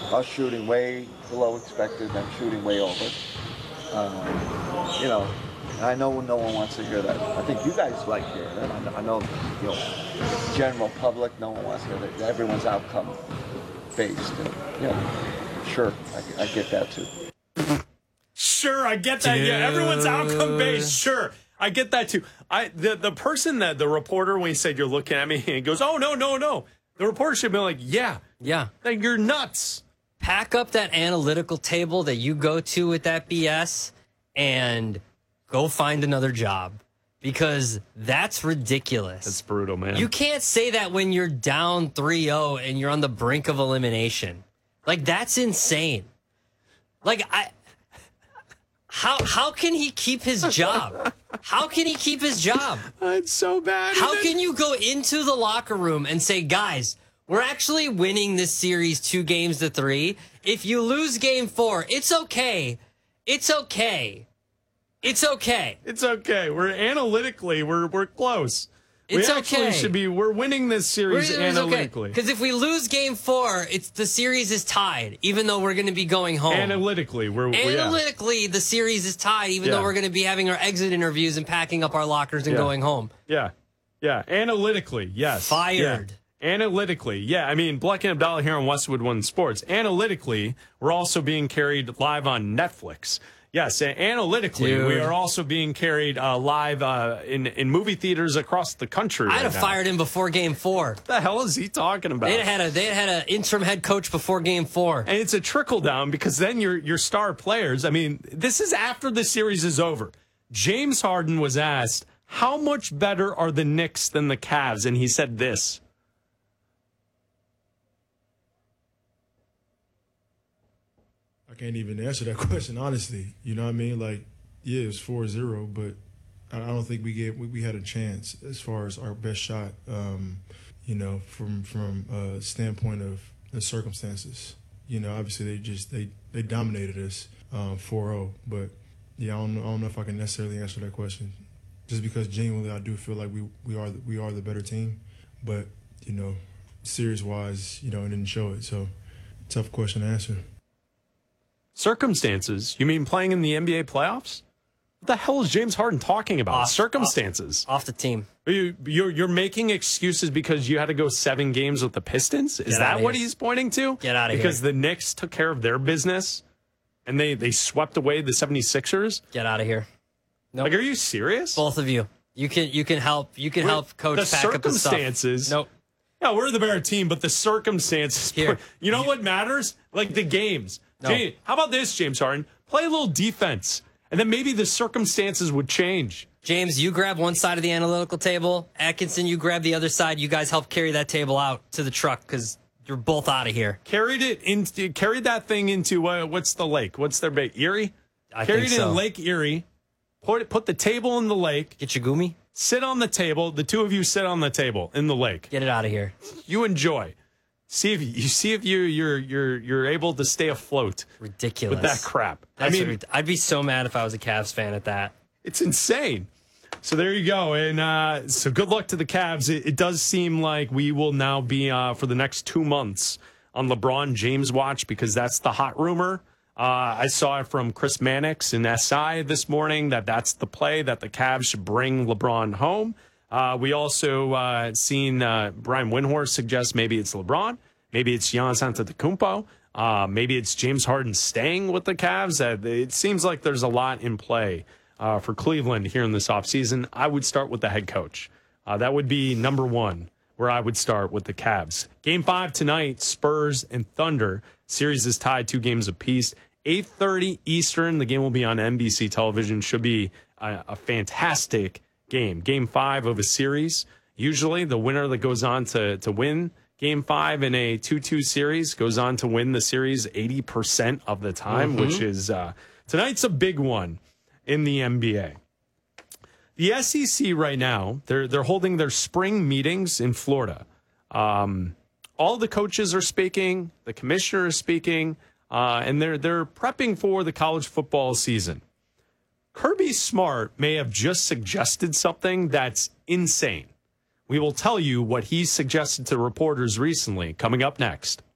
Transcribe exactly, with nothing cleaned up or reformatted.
us shooting way below expected, them shooting way over. Um, you know, I know no one wants to hear that. I think you guys like hearing it. I know, I know, you know, general public, no one wants to hear that. Everyone's outcome based. And, you know, sure, I, I get that too. Sure, I get that. Dude. Yeah, everyone's outcome based. Sure, I get that too. I the the person that the reporter when he said you're looking at me and goes, oh no no no, the reporter should be like, yeah Yeah. like you're nuts. Pack up that analytical table that you go to with that B S and go find another job because that's ridiculous. That's brutal, man. You can't say that when you're down three oh and you're on the brink of elimination. Like, that's insane. Like, I... How how can he keep his job? How can he keep his job? It's so bad. How can you go into the locker room and say, guys, we're actually winning this series two games to three. If you lose game four, it's okay. It's okay. It's okay. It's okay. We're analytically, we're we're close. It's we actually okay. should be. We're winning this series analytically. Because okay. if we lose game four, it's the series is tied, even though we're going to be going home. Analytically, we're analytically yeah. the series is tied, even yeah. though we're going to be having our exit interviews and packing up our lockers and yeah. going home. Yeah, yeah. Analytically, yes. Fired. Yeah. Analytically, yeah. I mean, Black and Abdallah here on Westwood One Sports. Analytically, we're also being carried live on Netflix. Yes, analytically, Dude. we are also being carried uh, live uh, in in movie theaters across the country. I'd right have now. fired him before Game Four. What the hell is he talking about? They had a they had an interim head coach before Game Four, and it's a trickle down because then your your star players. I mean, this is after the series is over. James Harden was asked, "How much better are the Knicks than the Cavs?" And he said this. I can't even answer that question, honestly. You know what I mean? Like, yeah, it was four zero, but I don't think we gave we, we had a chance as far as our best shot, um, you know, from from a standpoint of the circumstances. You know, obviously they just they, they dominated us um, four oh, but yeah, I don't know, I don't know if I can necessarily answer that question. Just because genuinely I do feel like we, we are the, we are the better team, but you know, series wise, you know, it didn't show it. So, tough question to answer. Circumstances? You mean playing in the N B A playoffs? What the hell is James Harden talking about? Off, Circumstances. Off, off the team. Are you, you're, you're making excuses because you had to go seven games with the Pistons? Is Get that what here. he's pointing to? Get out of here. Because the Knicks took care of their business and they, they swept away the seventy-sixers? Get out of here. Nope. Like, are you serious? Both of you. You can you can help you can We're, help coach the pack up the stuff. Circumstances. Nope. Yeah, we're the better team, but the circumstances. Here. You know what matters? Like the games. No. James, how about this, James Harden? Play a little defense, and then maybe the circumstances would change. James, you grab one side of the analytical table. Atkinson, you grab the other side. You guys help carry that table out to the truck because you're both out of here. Carried it into carried that thing into uh, what's the lake? What's their bait? Erie. I carried think it so. in Lake Erie. Put it, put the table in the lake. Get your gumi. Sit on the table. The two of you sit on the table in the lake. Get it out of here. You enjoy. See if you, you see if you you're you're you're able to stay afloat. Ridiculous with that crap. That's I mean, what, I'd be so mad if I was a Cavs fan at that. It's insane. So there you go, and uh, so good luck to the Cavs. It, it does seem like we will now be uh, for the next two months on LeBron James watch because that's the hot rumor. Uh, I saw it from Chris Mannix in S I this morning that that's the play, that the Cavs should bring LeBron home. Uh, we also uh, seen uh, Brian Windhorst suggest maybe it's LeBron, maybe it's Giannis Antetokounmpo, uh, maybe it's James Harden staying with the Cavs. Uh, it seems like there's a lot in play uh, for Cleveland here in this offseason. I would start with the head coach. Uh, that would be number one where I would start with the Cavs. Game five tonight, Spurs and Thunder. Series is tied two games apiece. eight thirty Eastern. The game will be on N B C television. Should be a, a fantastic game. Game five of a series. Usually the winner that goes on to, to win game five in a two two series goes on to win the series eighty percent of the time, mm-hmm. which is uh, tonight's a big one in the N B A. The S E C right now, they're they're holding their spring meetings in Florida. Um, all the coaches are speaking, the commissioner is speaking, uh, and they're they're prepping for the college football season. Kirby Smart may have just suggested something that's insane. We will tell you what he suggested to reporters recently, coming up next.